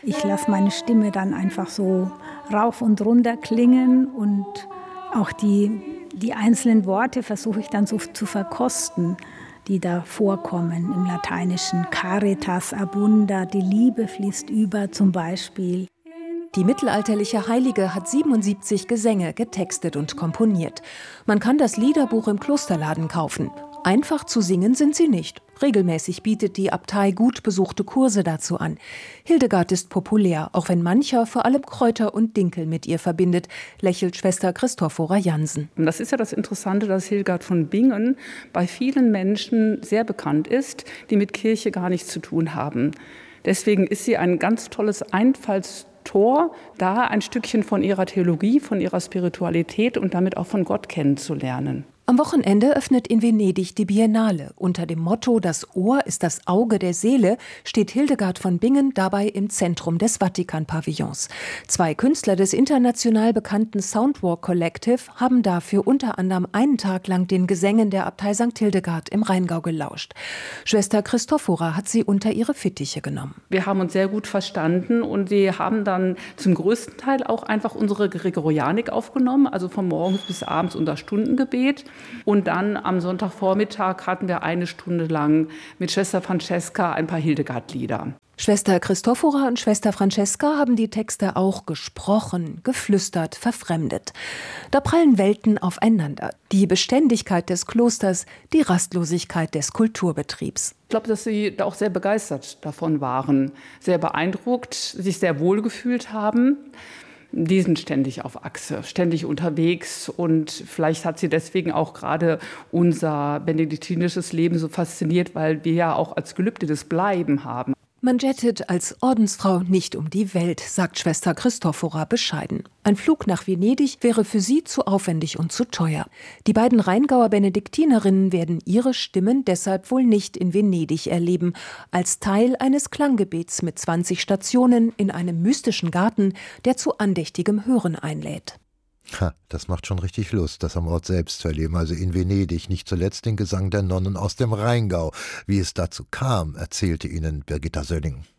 Ich lasse meine Stimme dann einfach so rauf und runter klingen und auch die einzelnen Worte versuche ich dann so zu verkosten, die da vorkommen im Lateinischen. Caritas abunda, die Liebe fließt über zum Beispiel. Die mittelalterliche Heilige hat 77 Gesänge getextet und komponiert. Man kann das Liederbuch im Klosterladen kaufen. Einfach zu singen sind sie nicht. Regelmäßig bietet die Abtei gut besuchte Kurse dazu an. Hildegard ist populär, auch wenn mancher vor allem Kräuter und Dinkel mit ihr verbindet, lächelt Schwester Christophora Jansen. Und das ist ja das Interessante, dass Hildegard von Bingen bei vielen Menschen sehr bekannt ist, die mit Kirche gar nichts zu tun haben. Deswegen ist sie ein ganz tolles Einfallstor, da ein Stückchen von ihrer Theologie, von ihrer Spiritualität und damit auch von Gott kennenzulernen. Am Wochenende öffnet in Venedig die Biennale. Unter dem Motto »Das Ohr ist das Auge der Seele« steht Hildegard von Bingen dabei im Zentrum des Vatikan-Pavillons. 2 Künstler des international bekannten Soundwalk Collective haben dafür unter anderem einen Tag lang den Gesängen der Abtei St. Hildegard im Rheingau gelauscht. Schwester Christophora hat sie unter ihre Fittiche genommen. Wir haben uns sehr gut verstanden und sie haben dann zum größten Teil auch einfach unsere Gregorianik aufgenommen, also von morgens bis abends unser Stundengebet. Und dann am Sonntagvormittag hatten wir 1 Stunde lang mit Schwester Francesca ein paar Hildegard-Lieder. Schwester Christophora und Schwester Francesca haben die Texte auch gesprochen, geflüstert, verfremdet. Da prallen Welten aufeinander. Die Beständigkeit des Klosters, die Rastlosigkeit des Kulturbetriebs. Ich glaube, dass sie auch sehr begeistert davon waren, sehr beeindruckt, sich sehr wohl gefühlt haben. Die sind ständig auf Achse, ständig unterwegs und vielleicht hat sie deswegen auch gerade unser benediktinisches Leben so fasziniert, weil wir ja auch als Gelübde das Bleiben haben. Man jettet als Ordensfrau nicht um die Welt, sagt Schwester Christophora bescheiden. Ein Flug nach Venedig wäre für sie zu aufwendig und zu teuer. Die beiden Rheingauer Benediktinerinnen werden ihre Stimmen deshalb wohl nicht in Venedig erleben, als Teil eines Klanggebets mit 20 Stationen in einem mystischen Garten, der zu andächtigem Hören einlädt. Das macht schon richtig Lust, das am Ort selbst zu erleben, also in Venedig, nicht zuletzt den Gesang der Nonnen aus dem Rheingau. Wie es dazu kam, erzählte Ihnen Birgitta Sölling.